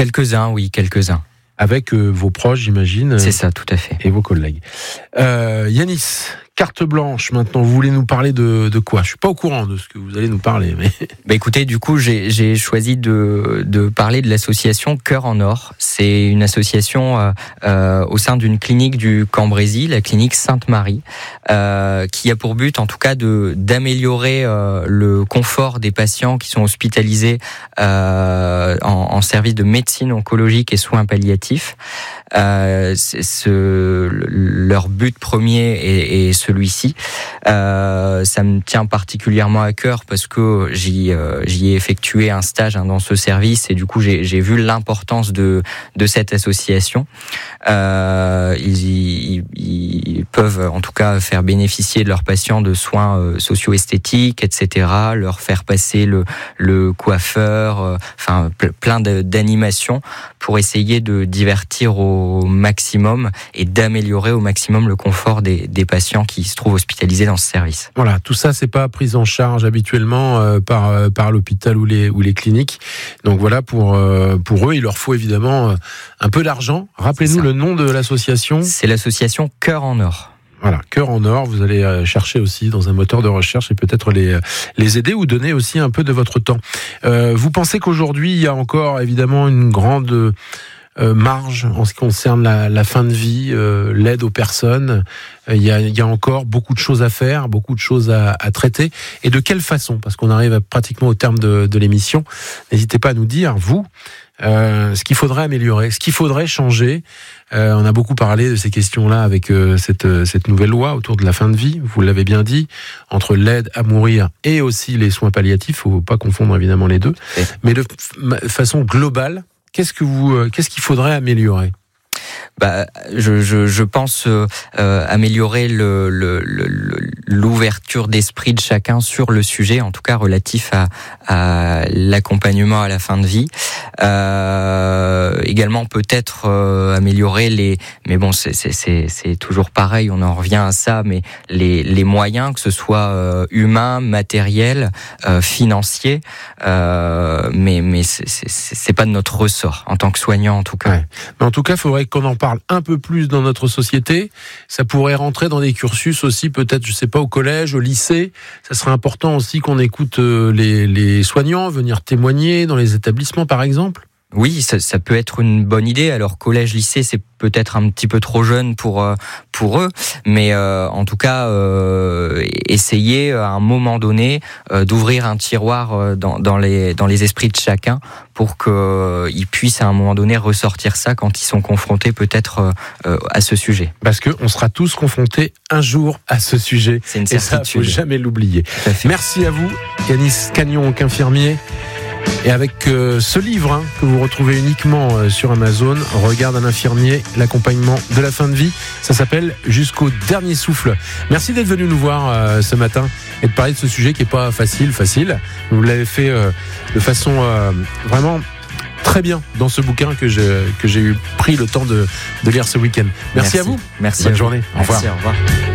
Quelques-uns, oui, quelques-uns. Avec vos proches, j'imagine. C'est ça, tout à fait. Et vos collègues. Yanis, carte blanche maintenant, vous voulez nous parler de quoi ? Je suis pas au courant de ce que vous allez nous parler. Mais... écoutez, du coup, j'ai choisi de parler de l'association Cœur en Or. C'est une association au sein d'une clinique du Cambrésis, la clinique Sainte-Marie, qui a pour but, en tout cas, d'améliorer le confort des patients qui sont hospitalisés en service de médecine oncologique et soins palliatifs. Leur but premier est celui-ci. Ça me tient particulièrement à cœur parce que j'y ai effectué un stage dans ce service et du coup j'ai vu l'importance de cette association. Ils peuvent en tout cas faire bénéficier de leurs patients de soins socio-esthétiques, etc. Leur faire passer le coiffeur, plein d'animations pour essayer de divertir au maximum et d'améliorer au maximum le confort des patients qui se trouvent hospitalisés dans ce service. Voilà, tout ça c'est pas pris en charge habituellement par l'hôpital ou les cliniques. Donc voilà, pour eux, il leur faut évidemment un peu d'argent. Rappelez-nous le nom de l'association. C'est l'association Cœur en Or. Voilà, Cœur en Or, vous allez chercher aussi dans un moteur de recherche et peut-être les aider ou donner aussi un peu de votre temps. Vous pensez qu'aujourd'hui, il y a encore évidemment une grande marge en ce qui concerne la fin de vie, l'aide aux personnes. Il y a encore beaucoup de choses à faire, beaucoup de choses à traiter. Et de quelle façon ? Parce qu'on arrive pratiquement au terme de l'émission. N'hésitez pas à nous dire, vous, ce qu'il faudrait améliorer, ce qu'il faudrait changer. On a beaucoup parlé de ces questions-là avec cette nouvelle loi autour de la fin de vie. Vous l'avez bien dit, entre l'aide à mourir et aussi les soins palliatifs. Faut pas confondre évidemment les deux. Mais de façon globale, qu'est-ce qu'il faudrait améliorer ? Je pense améliorer l'ouverture d'esprit de chacun sur le sujet, en tout cas relatif à l'accompagnement à la fin de vie. Également peut-être améliorer mais bon c'est toujours pareil, on en revient à ça, mais les moyens, que ce soit humains, matériels, financiers, mais c'est pas de notre ressort en tant que soignant en tout cas. Ouais. Mais en tout cas, il faudrait qu'on en parle un peu plus dans notre société. Ça pourrait rentrer dans des cursus aussi, peut-être, je sais pas, au collège, au lycée. Ça serait important aussi qu'on écoute les soignants venir témoigner dans les établissements, par exemple. Oui, ça peut être une bonne idée. Alors collège, lycée, c'est peut-être un petit peu trop jeune pour eux, mais en tout cas, essayer à un moment donné d'ouvrir un tiroir dans les esprits de chacun pour qu'ils puissent à un moment donné ressortir ça quand ils sont confrontés peut-être à ce sujet. Parce qu'on sera tous confrontés un jour à ce sujet. C'est une certitude. Et ça, faut jamais l'oublier. Merci à vous, Yanis Cagnon, infirmier. Et avec ce livre que vous retrouvez uniquement sur Amazon, Regarde un infirmier, l'accompagnement de la fin de vie, ça s'appelle Jusqu'au dernier souffle. Merci d'être venu nous voir ce matin et de parler de ce sujet qui n'est pas facile. Vous l'avez fait de façon vraiment très bien dans ce bouquin que j'ai pris le temps de lire ce week-end. Merci à vous. Merci. Bonne journée. Merci, au revoir.